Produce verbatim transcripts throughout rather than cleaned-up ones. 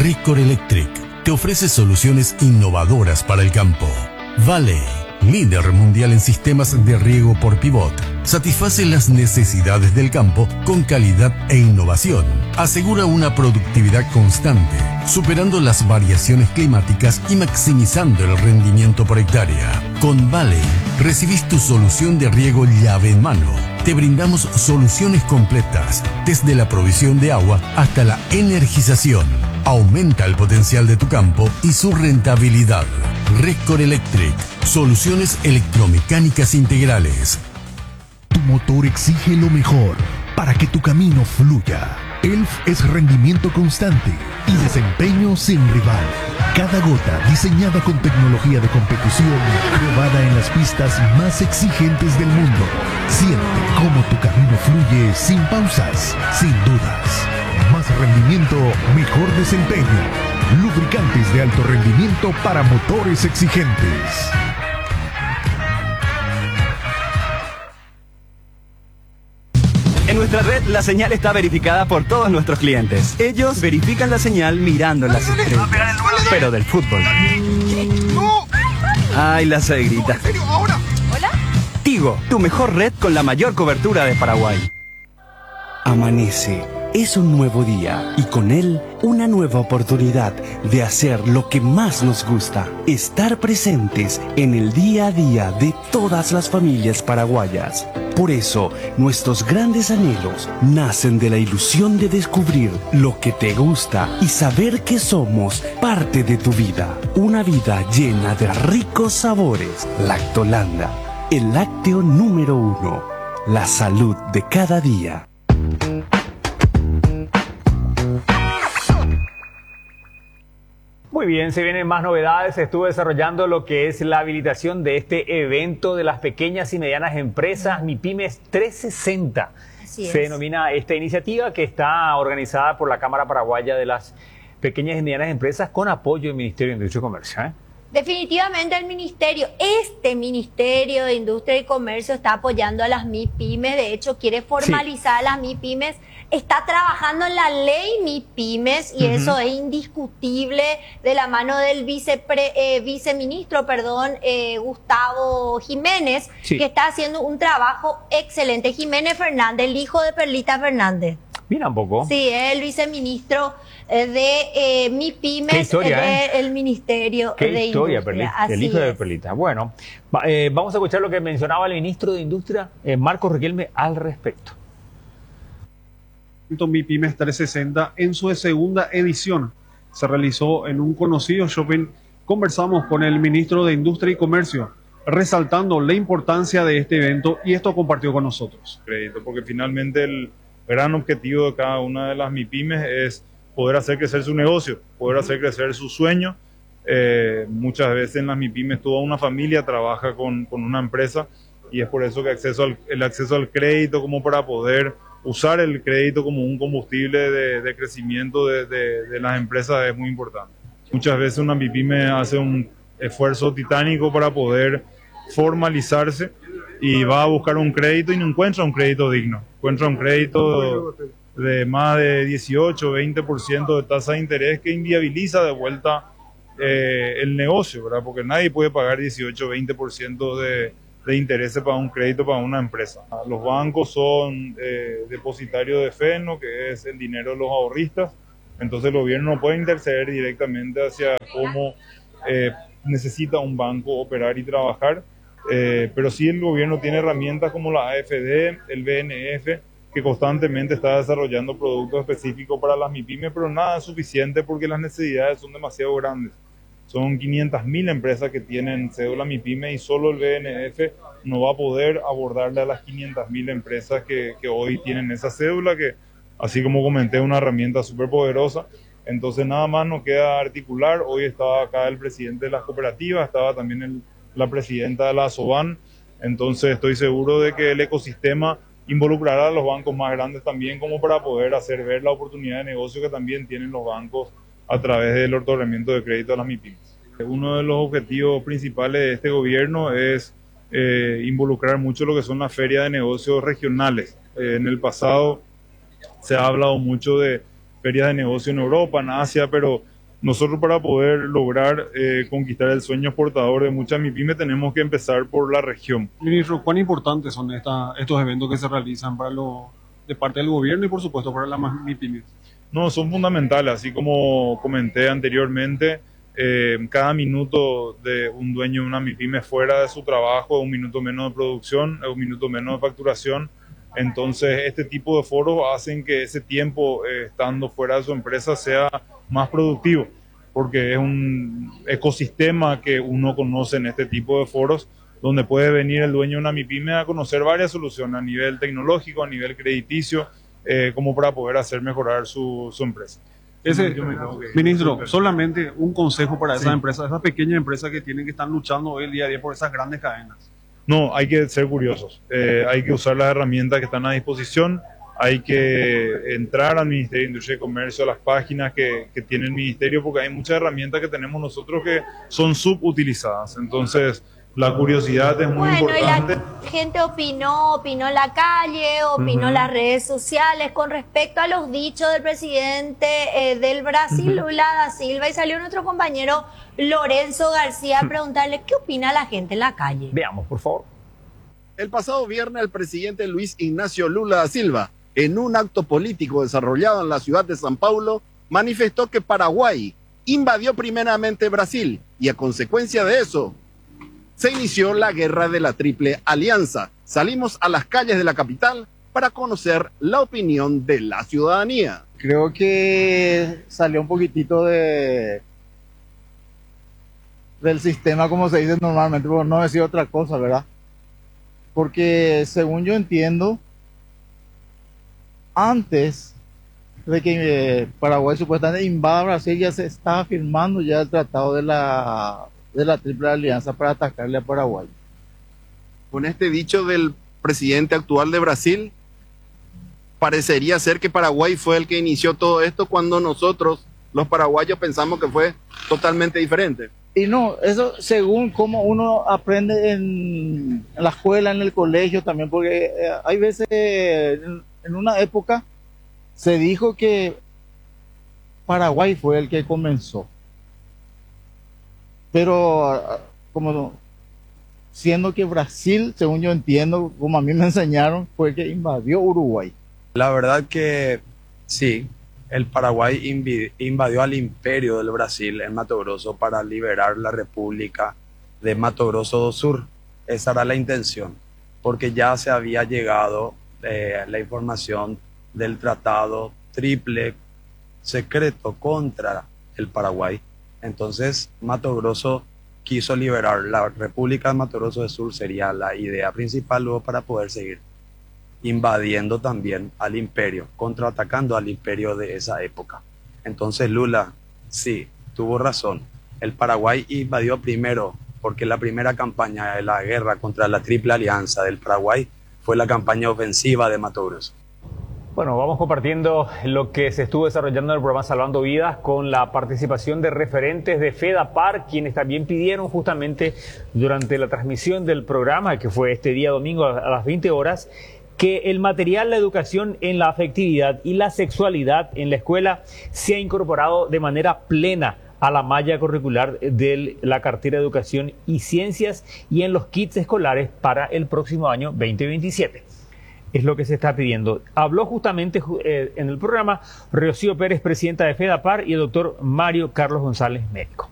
Recor Electric te ofrece soluciones innovadoras para el campo. Vale, líder mundial en sistemas de riego por pivot, satisface las necesidades del campo con calidad e innovación. Asegura una productividad constante, superando las variaciones climáticas y maximizando el rendimiento por hectárea. Con Vale, recibís tu solución de riego llave en mano. Te brindamos soluciones completas, desde la provisión de agua hasta la energización. Aumenta el potencial de tu campo y su rentabilidad. Recor Electric, soluciones electromecánicas integrales. Tu motor exige lo mejor para que tu camino fluya. E L F es rendimiento constante y desempeño sin rival. Cada gota diseñada con tecnología de competición, probada en las pistas más exigentes del mundo. Siente cómo tu camino fluye sin pausas, sin dudas. Más rendimiento, mejor desempeño. Lubricantes de alto rendimiento para motores exigentes. En nuestra red, la señal está verificada por todos nuestros clientes. Ellos verifican la señal mirando las estrellas. Pero del fútbol. Ay, la suegrita. ¿Hola? Tigo, tu mejor red con la mayor cobertura de Paraguay. Amanece. Es un nuevo día y con él una nueva oportunidad de hacer lo que más nos gusta, estar presentes en el día a día de todas las familias paraguayas. Por eso, nuestros grandes anhelos nacen de la ilusión de descubrir lo que te gusta y saber que somos parte de tu vida. Una vida llena de ricos sabores. Lactolanda, el lácteo número uno. La salud de cada día. Muy bien, se vienen más novedades. Estuve desarrollando lo que es la habilitación de este evento de las pequeñas y medianas empresas MIPYMES trescientos sesenta. Así Se es. denomina esta iniciativa, que está organizada por la Cámara Paraguaya de las Pequeñas y Medianas Empresas con apoyo del Ministerio de Industria y Comercio, ¿eh? Definitivamente el ministerio, este Ministerio de Industria y Comercio está apoyando a las MIPYMES, de hecho quiere formalizar sí. a las MIPYMES, está trabajando en la ley MIPYMES y uh-huh. eso es indiscutible de la mano del vicepre, eh, viceministro, perdón, eh, Gustavo Jiménez, sí. que está haciendo un trabajo excelente. Jiménez Fernández, el hijo de Perlita Fernández. Mira un poco. Sí, es el viceministro de eh, MIPYMES historia, del eh? Ministerio Qué de historia, Industria. Perlita, el hijo de Perlita. Bueno, va, eh, vamos a escuchar lo que mencionaba el ministro de Industria, eh, Marcos Riquelme, al respecto. MIPYMES trescientos sesenta en su segunda edición se realizó en un conocido shopping. Conversamos con el ministro de Industria y Comercio, resaltando la importancia de este evento, y esto compartió con nosotros. Crédito, porque finalmente el gran objetivo de cada una de las MIPYMES es poder hacer crecer su negocio, poder hacer crecer su sueño. Eh, muchas veces en las MIPYMES toda una familia trabaja con, con una empresa, y es por eso que acceso al, el acceso al crédito, como para poder usar el crédito como un combustible de, de crecimiento de, de, de las empresas, es muy importante. Muchas veces una MIPYME hace un esfuerzo titánico para poder formalizarse y va a buscar un crédito y no encuentra un crédito digno. Encuentra un crédito de más de dieciocho, veinte por ciento de tasa de interés que inviabiliza de vuelta eh, el negocio, ¿verdad? Porque nadie puede pagar dieciocho, veinte por ciento de, de intereses para un crédito para una empresa. Los bancos son eh, depositarios de F E N O, que es el dinero de los ahorristas. Entonces el gobierno no puede interceder directamente hacia cómo eh, necesita un banco operar y trabajar. Eh, pero sí el gobierno tiene herramientas como la A F D, el B N F, que constantemente está desarrollando productos específicos para las MIPYMES, pero nada es suficiente porque las necesidades son demasiado grandes. Son quinientas mil empresas que tienen cédula MIPYME y solo el B N F no va a poder abordarle a las quinientas mil empresas que, que hoy tienen esa cédula, que así como comenté, es una herramienta súper poderosa. Entonces nada más nos queda articular. Hoy estaba acá el presidente de las cooperativas, estaba también el la presidenta de la ASOBAN, entonces estoy seguro de que el ecosistema involucrará a los bancos más grandes también, como para poder hacer ver la oportunidad de negocio que también tienen los bancos a través del otorgamiento de crédito a las MIPYMES. Uno de los objetivos principales de este gobierno es eh, involucrar mucho lo que son las ferias de negocios regionales. Eh, en el pasado se ha hablado mucho de ferias de negocio en Europa, en Asia, pero Nosotros para poder lograr eh, conquistar el sueño exportador de muchas MIPYME tenemos que empezar por la región. Ministro, ¿cuán importantes son esta, estos eventos que se realizan para lo, de parte del gobierno y por supuesto para las MIPYMES? No, son fundamentales, así como comenté anteriormente, eh, cada minuto de un dueño de una MIPYME fuera de su trabajo, un minuto menos de producción, un minuto menos de facturación. Entonces, este tipo de foros hacen que ese tiempo eh, estando fuera de su empresa sea más productivo, porque es un ecosistema que uno conoce en este tipo de foros, donde puede venir el dueño de una MIPYME a conocer varias soluciones a nivel tecnológico, a nivel crediticio, eh, como para poder hacer mejorar su, su empresa. Ese, Yo me tengo que- ministro, solamente un consejo para esas Sí. empresas, esas pequeñas empresas que tienen que estar luchando hoy el día a día por esas grandes cadenas. No, hay que ser curiosos, eh, hay que usar las herramientas que están a disposición, hay que entrar al Ministerio de Industria y Comercio, a las páginas que, que tiene el Ministerio, porque hay muchas herramientas que tenemos nosotros que son subutilizadas. Entonces, la curiosidad es muy Bueno, importante. y la gente opinó, opinó en la calle, opinó en las redes sociales con respecto a los dichos del presidente eh, del Brasil, Lula da Silva, y salió nuestro compañero Lorenzo García a preguntarle qué opina la gente en la calle. Veamos, por favor. El pasado viernes, el presidente Luis Ignacio Lula da Silva, en un acto político desarrollado en la ciudad de São Paulo, manifestó que Paraguay invadió primeramente Brasil y a consecuencia de eso se inició la guerra de la Triple Alianza. Salimos a las calles de la capital para conocer la opinión de la ciudadanía. Creo que salió un poquitito de del sistema, como se dice normalmente, por no decir otra cosa, ¿verdad? Porque según yo entiendo, antes de que eh, Paraguay supuestamente invada Brasil, ya se estaba firmando ya el tratado de la, de la Triple Alianza para atacarle a Paraguay. Con este dicho del presidente actual de Brasil, parecería ser que Paraguay fue el que inició todo esto cuando nosotros, los paraguayos, pensamos que fue totalmente diferente. Y no, eso según cómo uno aprende en, en la escuela, en el colegio también, porque eh, hay veces, eh, en, en una época, se dijo que Paraguay fue el que comenzó. Pero, ah, como siendo que Brasil, según yo entiendo, como a mí me enseñaron, fue el que invadió Uruguay. La verdad que sí, el Paraguay invi- invadió al imperio del Brasil en Mato Grosso para liberar la República de Mato Grosso do Sur. Esa era la intención, porque ya se había llegado eh, la información del tratado triple secreto contra el Paraguay. Entonces Mato Grosso quiso liberar la República de Mato Grosso do Sur, sería la idea principal luego para poder seguir invadiendo también al imperio, contraatacando al imperio de esa época. Entonces Lula, sí, tuvo razón. El Paraguay invadió primero, porque la primera campaña de la guerra contra la Triple Alianza del Paraguay fue la campaña ofensiva de Mato Grosso. Bueno, vamos compartiendo lo que se estuvo desarrollando en el programa Salvando Vidas con la participación de referentes de FEDAPAR, quienes también pidieron justamente durante la transmisión del programa, que fue este día domingo a las veinte horas, que el material de educación en la afectividad y la sexualidad en la escuela sea incorporado de manera plena a la malla curricular de la cartera de Educación y Ciencias y en los kits escolares para el próximo año veinte veintisiete. Es lo que se está pidiendo. Habló justamente eh, en el programa Rocío Pérez, presidenta de FEDAPAR, y el doctor Mario Carlos González, médico.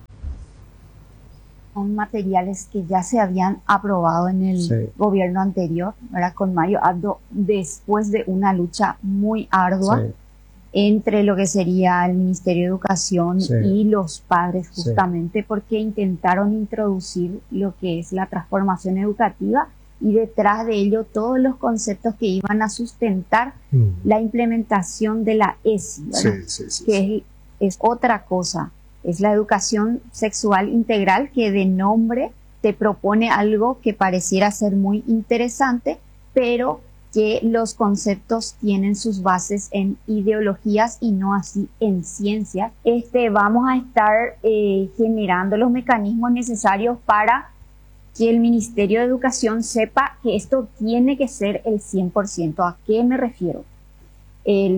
Son materiales que ya se habían aprobado en el sí. gobierno anterior, ¿verdad? Con Mario Abdo, después de una lucha muy ardua sí. entre lo que sería el Ministerio de Educación sí. y los padres, justamente sí. porque intentaron introducir lo que es la transformación educativa y detrás de ello todos los conceptos que iban a sustentar mm. la implementación de la E S I, ¿verdad? Sí, sí, sí, que sí. Es, es otra cosa. Es la educación sexual integral que de nombre te propone algo que pareciera ser muy interesante, pero que los conceptos tienen sus bases en ideologías y no así en ciencia. Este, vamos a estar eh, generando los mecanismos necesarios para que el Ministerio de Educación sepa que esto tiene que ser el cien por ciento. ¿A qué me refiero? El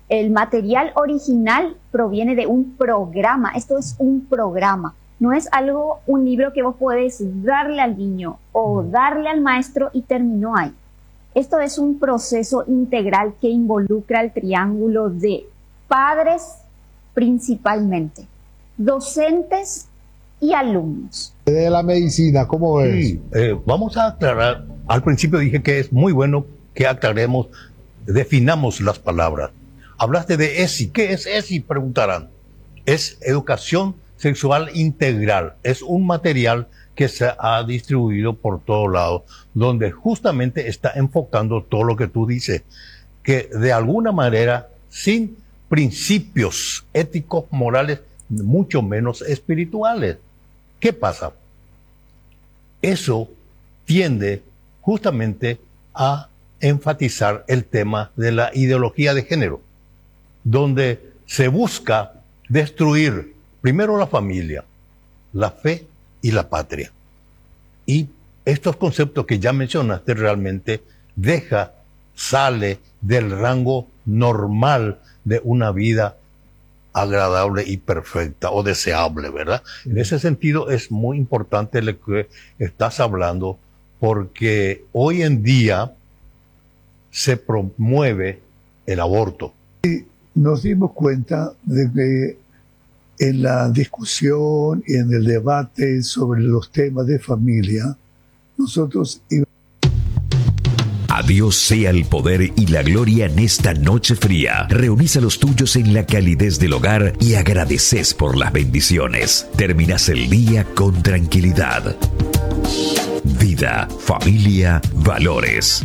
El material original proviene de un programa. Esto es un programa. No es algo, un libro que vos podés darle al niño o darle al maestro y terminó ahí. Esto es un proceso integral que involucra el triángulo de padres principalmente, docentes y alumnos. De la medicina, ¿cómo ves? Sí, eh, vamos a aclarar. Al principio dije que es muy bueno que aclaremos, definamos las palabras. Hablaste de E S I. ¿Qué es E S I? Preguntarán. Es educación sexual integral. Es un material que se ha distribuido por todos lados, donde justamente está enfocando todo lo que tú dices, que de alguna manera, sin principios éticos, morales, mucho menos espirituales. ¿Qué pasa? Eso tiende justamente a enfatizar el tema de la ideología de género, donde se busca destruir primero la familia, la fe y la patria. Y estos conceptos que ya mencionaste realmente deja, sale del rango normal de una vida agradable y perfecta o deseable, ¿verdad? En ese sentido es muy importante lo que estás hablando, porque hoy en día se promueve el aborto. Y nos dimos cuenta de que en la discusión y en el debate sobre los temas de familia, nosotros íbamos. A Dios sea el poder y la gloria en esta noche fría. Reunís a los tuyos en la calidez del hogar y agradeces por las bendiciones. Terminás el día con tranquilidad. Vida, familia, valores.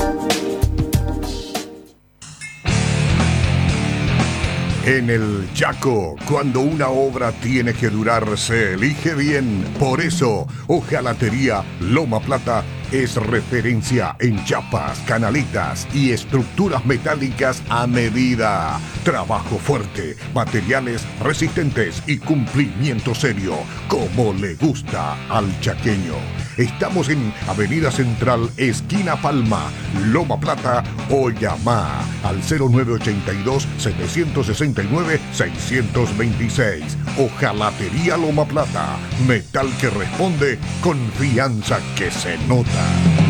En el Chaco, cuando una obra tiene que durar, se elige bien. Por eso, Hojalatería Loma Plata es referencia en chapas, canaletas y estructuras metálicas a medida. Trabajo fuerte, materiales resistentes y cumplimiento serio, como le gusta al chaqueño. Estamos en Avenida Central, esquina Palma, Loma Plata, o llama al cero nueve ochenta y dos, setecientos sesenta y nueve, seiscientos veintiséis. Hojalatería Loma Plata, metal que responde, confianza que se nota.